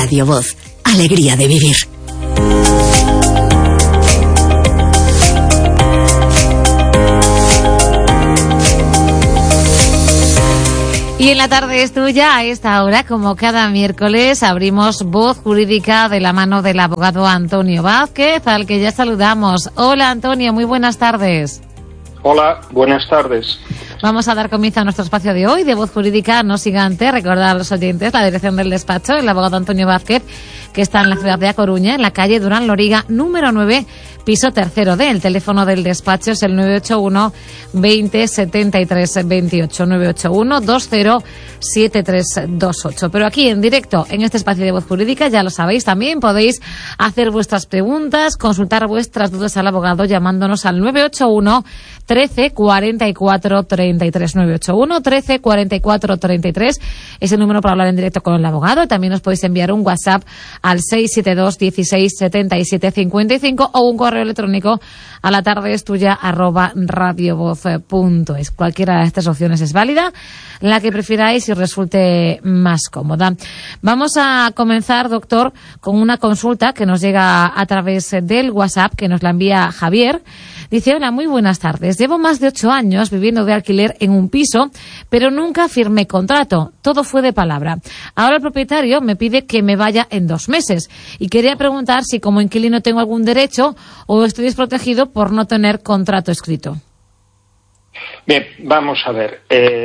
Radio Voz, alegría de vivir. Y en la tarde es tuya, a esta hora, como cada miércoles, abrimos Voz Jurídica de la mano del abogado Antonio Vázquez, al que ya saludamos. Hola Antonio, muy buenas tardes. Hola, buenas tardes. Vamos a dar comienzo a nuestro espacio de hoy de Voz Jurídica, no sin antes recordar a los oyentes la dirección del despacho, el abogado Antonio Vázquez, que está en la ciudad de A Coruña, en la calle Durán Loriga, número 9, piso tercero D. El teléfono del despacho es el 981 20 73 28, 981 20 73 28. Pero aquí en directo, en este espacio de Voz Jurídica, ya lo sabéis, también podéis hacer vuestras preguntas, consultar vuestras dudas al abogado llamándonos al 981 13 44 33, 981 13 44 33 es el número para hablar en directo con el abogado. También os podéis enviar un WhatsApp al 672 16 77 55 o un correo electrónico a latardeestuya@radiovoz.es. Cualquiera de estas opciones es válida, la que prefiráis y resulte más cómoda. Vamos a comenzar, doctor, con una consulta que nos llega a través del WhatsApp, que nos la envía Javier. Dice: hola, muy buenas tardes. Llevo más de 8 años viviendo de alquiler en un piso, pero nunca firmé contrato. Todo fue de palabra. Ahora el propietario me pide que me vaya en 2 meses. Y quería preguntar si como inquilino tengo algún derecho o estoy desprotegido por no tener contrato escrito. Bien, vamos a ver.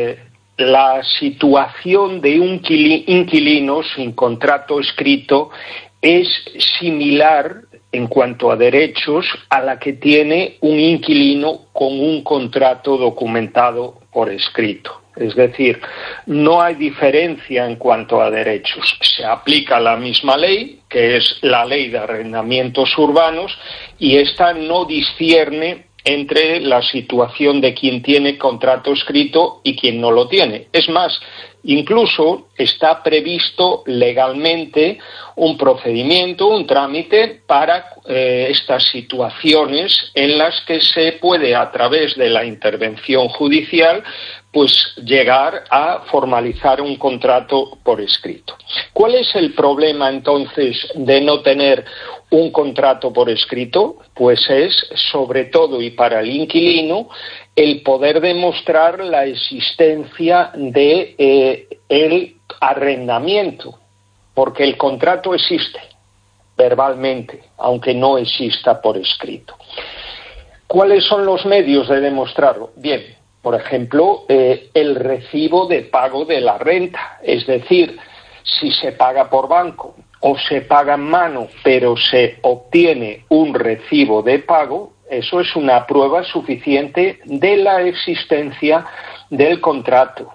La situación de un inquilino sin contrato escrito es similar en cuanto a derechos a la que tiene un inquilino con un contrato documentado por escrito. Es decir, no hay diferencia en cuanto a derechos. Se aplica la misma ley, que es la Ley de Arrendamientos Urbanos, y esta no discierne entre la situación de quien tiene contrato escrito y quien no lo tiene. Es más, incluso está previsto legalmente un procedimiento, un trámite para estas situaciones en las que se puede, a través de la intervención judicial, pues llegar a formalizar un contrato por escrito. ¿Cuál es el problema entonces de no tener un contrato por escrito? Pues es, sobre todo y para el inquilino, el poder demostrar la existencia de el arrendamiento, porque el contrato existe verbalmente, aunque no exista por escrito. ¿Cuáles son los medios de demostrarlo? Bien, por ejemplo, el recibo de pago de la renta, es decir, si se paga por banco o se paga en mano, pero se obtiene un recibo de pago, eso es una prueba suficiente de la existencia del contrato.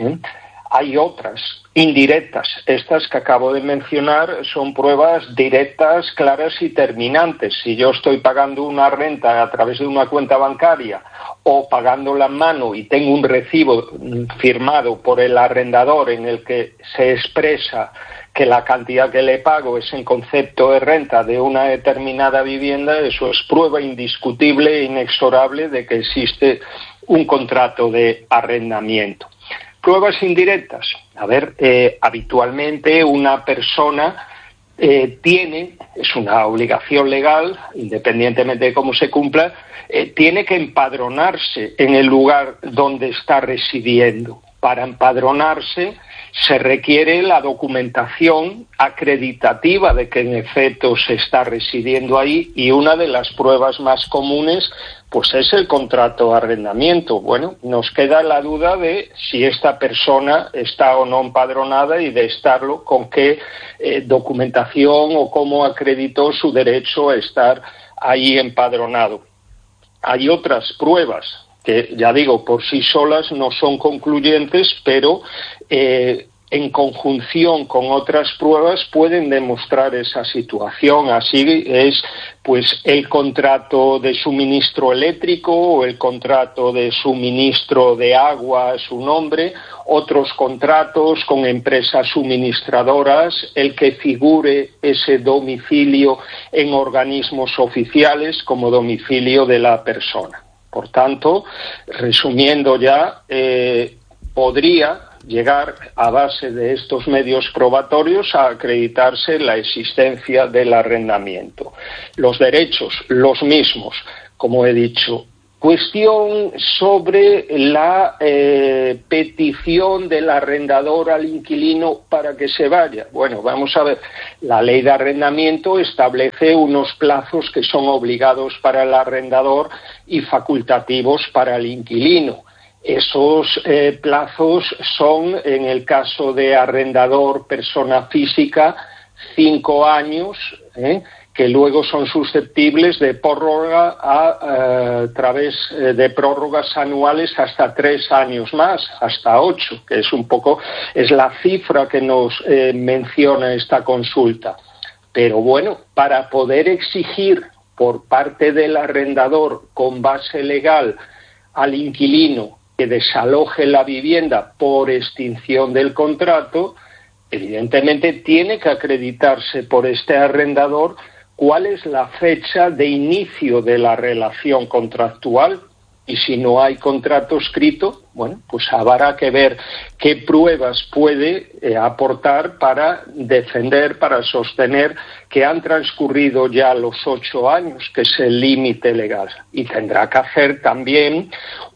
Hay otras, indirectas. Estas que acabo de mencionar son pruebas directas, claras y terminantes. Si yo estoy pagando una renta a través de una cuenta bancaria o pagándola en mano y tengo un recibo firmado por el arrendador en el que se expresa que la cantidad que le pago es en concepto de renta de una determinada vivienda, eso es prueba indiscutible e inexorable de que existe un contrato de arrendamiento. Pruebas indirectas. A ver, habitualmente una persona tiene, es una obligación legal, independientemente de cómo se cumpla, tiene que empadronarse en el lugar donde está residiendo. Para empadronarse se requiere la documentación acreditativa de que en efecto se está residiendo ahí, y una de las pruebas más comunes pues es el contrato de arrendamiento. Bueno, nos queda la duda de si esta persona está o no empadronada, y de estarlo, con qué documentación o cómo acreditó su derecho a estar ahí empadronado. Hay otras pruebas que, ya digo, por sí solas no son concluyentes, pero en conjunción con otras pruebas pueden demostrar esa situación. Así es, pues, el contrato de suministro eléctrico o el contrato de suministro de agua a su nombre, otros contratos con empresas suministradoras, el que figure ese domicilio en organismos oficiales como domicilio de la persona. Por tanto, resumiendo ya, podría llegar a base de estos medios probatorios a acreditarse la existencia del arrendamiento. Los derechos, los mismos, como he dicho. Cuestión sobre la petición del arrendador al inquilino para que se vaya. Bueno, vamos a ver, la ley de arrendamiento establece unos plazos que son obligados para el arrendador y facultativos para el inquilino. Esos plazos son, en el caso de arrendador persona física, 5 años, que luego son susceptibles de prórroga a través de prórrogas anuales hasta 3 años más, hasta 8, que es la cifra que nos menciona esta consulta. Pero bueno, para poder exigir por parte del arrendador con base legal al inquilino que desaloje la vivienda por extinción del contrato, evidentemente tiene que acreditarse por este arrendador cuál es la fecha de inicio de la relación contractual, y si no hay contrato escrito, bueno, pues habrá que ver qué pruebas puede aportar para defender, para sostener que han transcurrido ya los 8 años, que es el límite legal. Y tendrá que hacer también